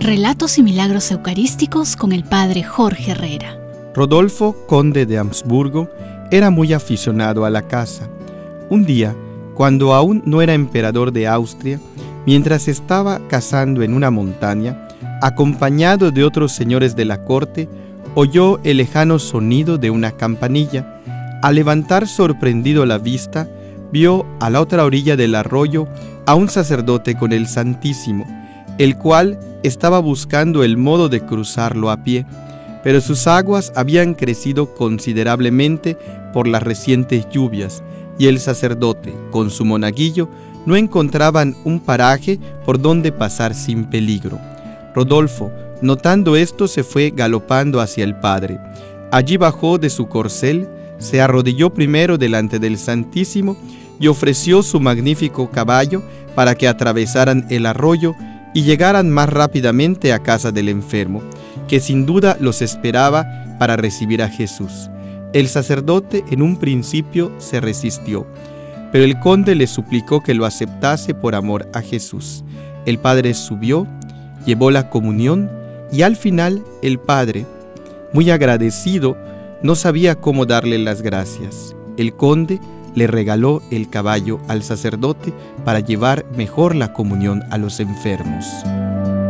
Relatos y milagros eucarísticos con el Padre Jorge Herrera. Rodolfo, conde de Habsburgo, era muy aficionado a la caza. Un día, cuando aún no era emperador de Austria, mientras estaba cazando en una montaña, acompañado de otros señores de la corte, oyó el lejano sonido de una campanilla. Al levantar sorprendido la vista, vio a la otra orilla del arroyo a un sacerdote con el Santísimo, el cual estaba buscando el modo de cruzarlo a pie, pero sus aguas habían crecido considerablemente por las recientes lluvias, y el sacerdote, con su monaguillo, no encontraban un paraje por donde pasar sin peligro. Rodolfo, notando esto, se fue galopando hacia el Padre. Allí bajó de su corcel, se arrodilló primero delante del Santísimo y ofreció su magnífico caballo para que atravesaran el arroyo y llegaran más rápidamente a casa del enfermo, que sin duda los esperaba para recibir a Jesús. El sacerdote en un principio se resistió, pero el conde le suplicó que lo aceptase por amor a Jesús. El padre subió, llevó la comunión y al final el padre, muy agradecido, no sabía cómo darle las gracias. El conde le regaló el caballo al sacerdote para llevar mejor la comunión a los enfermos.